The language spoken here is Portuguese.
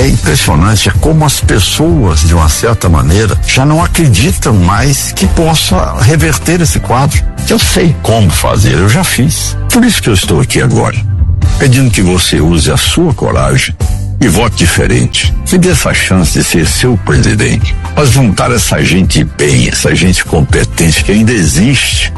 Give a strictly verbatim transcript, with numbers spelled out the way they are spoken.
É impressionante como as pessoas, de uma certa maneira, já não acreditam mais que possa reverter esse quadro. Eu sei como fazer, eu já fiz. Por isso que eu estou aqui agora, pedindo que você use a sua coragem e vote diferente. Me dê essa chance de ser seu presidente. Mas juntar essa gente bem, essa gente competente que ainda existe